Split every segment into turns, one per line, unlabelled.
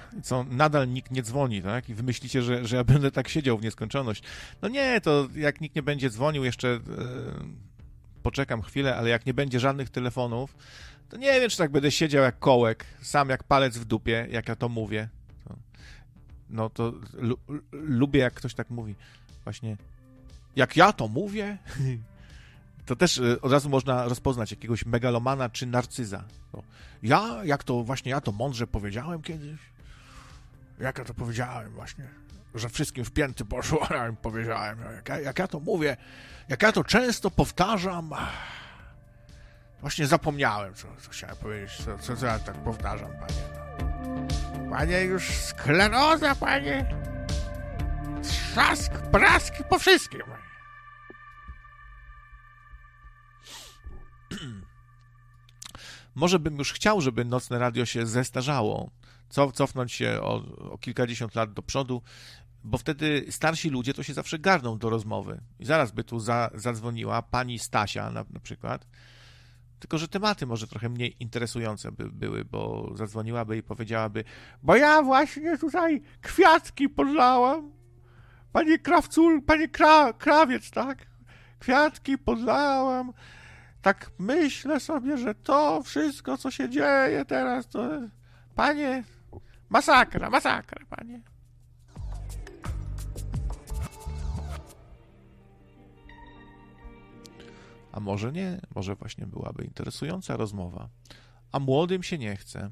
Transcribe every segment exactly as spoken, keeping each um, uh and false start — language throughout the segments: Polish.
co, nadal nikt nie dzwoni, tak? I wymyślicie, że, że ja będę tak siedział w nieskończoność. No nie, to jak nikt nie będzie dzwonił, jeszcze e, poczekam chwilę, ale jak nie będzie żadnych telefonów, to nie wiem, czy tak będę siedział jak kołek, sam jak palec w dupie, jak ja to mówię. To, no to lu, lubię, jak ktoś tak mówi. Właśnie, jak ja to mówię... To też od razu można rozpoznać jakiegoś megalomana czy narcyza. No, ja, jak to właśnie, ja to mądrze powiedziałem kiedyś. Jak ja to powiedziałem właśnie, że wszystkim w pięty poszło, ja im powiedziałem, jak ja, jak ja to mówię, jak ja to często powtarzam, właśnie zapomniałem, co, co chciałem powiedzieć, co, co, co ja tak powtarzam, panie. No. Panie, już skleroza, panie, trzask, prask po wszystkim. Może bym już chciał, żeby Nocne Radio się zestarzało, co, cofnąć się o, o kilkadziesiąt lat do przodu, bo wtedy starsi ludzie to się zawsze garną do rozmowy. I zaraz by tu za, zadzwoniła pani Stasia na, na przykład, tylko że tematy może trochę mniej interesujące by były, bo zadzwoniłaby i powiedziałaby, bo ja właśnie tutaj kwiatki podlałam, panie Krawcul, panie Kra, Krawiec, tak? Kwiatki podlałam. Tak myślę sobie, że to wszystko, co się dzieje teraz, to... Panie, masakra, masakra, panie. A może nie, może właśnie byłaby interesująca rozmowa. A młodym się nie chce.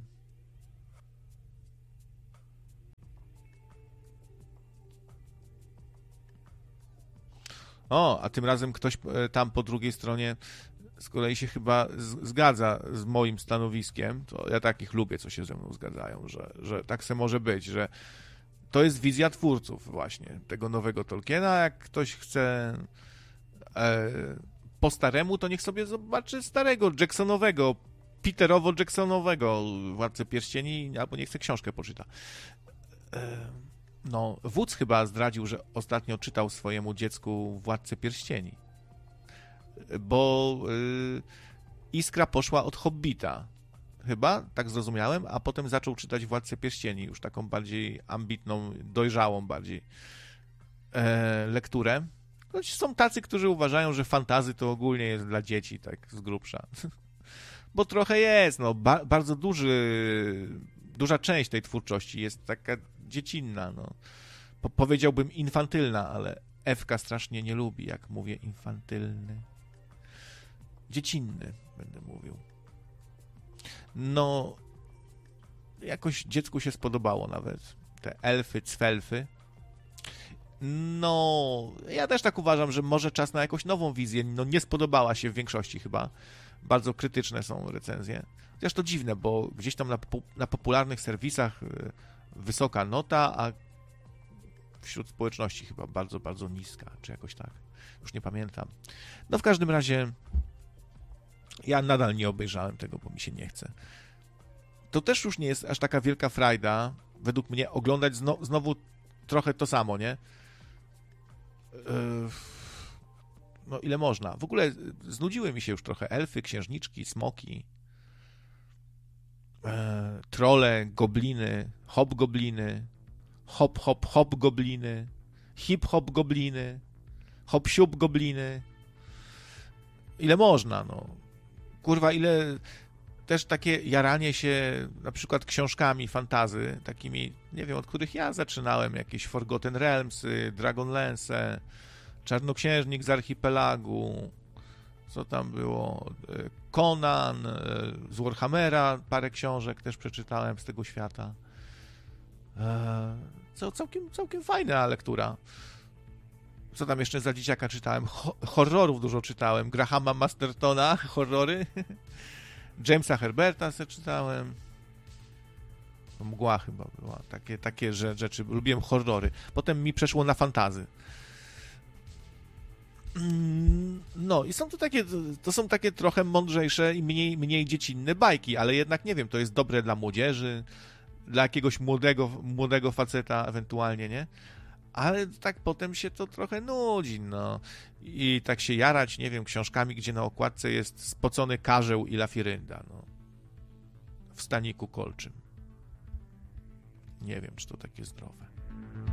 O, a tym razem ktoś tam po drugiej stronie z kolei się chyba z, zgadza z moim stanowiskiem, to ja takich lubię, co się ze mną zgadzają, że, że tak se może być, że to jest wizja twórców właśnie tego nowego Tolkiena. Jak ktoś chce e, po staremu, to niech sobie zobaczy starego, Jacksonowego, Peterowo-Jacksonowego Władcę Pierścieni, albo niech chce książkę poczyta. E, no, wódz chyba zdradził, że ostatnio czytał swojemu dziecku Władcę Pierścieni. Bo y, iskra poszła od Hobbita, chyba, tak zrozumiałem, a potem zaczął czytać Władcę Pierścieni, już taką bardziej ambitną, dojrzałą bardziej e, lekturę. Choć są tacy, którzy uważają, że fantasy to ogólnie jest dla dzieci, tak z grubsza. Bo trochę jest, no, ba- bardzo duży, duża część tej twórczości jest taka dziecinna, no. Po- powiedziałbym infantylna, ale Ewka strasznie nie lubi, jak mówię infantylny. Dziecinny, będę mówił. No, jakoś dziecku się spodobało nawet. Te elfy, cwelfy. No, ja też tak uważam, że może czas na jakąś nową wizję. No, nie spodobała się w większości chyba. Bardzo krytyczne są recenzje. Chociaż to dziwne, bo gdzieś tam na, na popularnych serwisach wysoka nota, a wśród społeczności chyba bardzo, bardzo niska, czy jakoś tak. Już nie pamiętam. No w każdym razie ja nadal nie obejrzałem tego, bo mi się nie chce. To też już nie jest aż taka wielka frajda, według mnie, oglądać zno, znowu trochę to samo, nie? Yy, no ile można? W ogóle znudziły mi się już trochę elfy, księżniczki, smoki, yy, trole, gobliny, hobgobliny, hop, hop, hop gobliny, hip hop gobliny, hop siup gobliny. Ile można, no. Kurwa, ile też takie jaranie się na przykład książkami fantazy, takimi, nie wiem, od których ja zaczynałem, jakieś Forgotten Realmsy, Dragonlance, Czarnoksiężnik z Archipelagu, co tam było, Conan, z Warhammera, parę książek też przeczytałem z tego świata. Co całkiem, całkiem fajna lektura. Co tam jeszcze za dzieciaka czytałem? Ho- horrorów dużo czytałem. Grahama Mastertona, horrory. Jamesa Herberta se czytałem. Mgła chyba była. Takie, takie rzeczy. Lubiłem horrory. Potem mi przeszło na fantazy. No i są to takie, to są takie trochę mądrzejsze i mniej, mniej dziecinne bajki, ale jednak nie wiem, to jest dobre dla młodzieży, dla jakiegoś młodego, młodego faceta ewentualnie, nie? Ale tak potem się to trochę nudzi, no. I tak się jarać, nie wiem, książkami, gdzie na okładce jest spocony karzeł i lafirynda, no. W staniku kolczym. Nie wiem, czy to takie zdrowe.